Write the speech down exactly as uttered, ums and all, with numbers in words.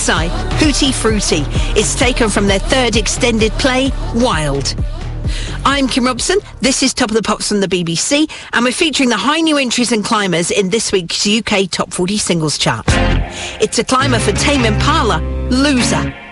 Psy, Hootie Fruity. It's taken from their third extended play, Wild. I'm Kim Robson. This is Top of the Pops from the B B C, and we're featuring the high new entries and climbers in this week's U K Top forty Singles Chart. It's a climber for Tame Impala, Loser.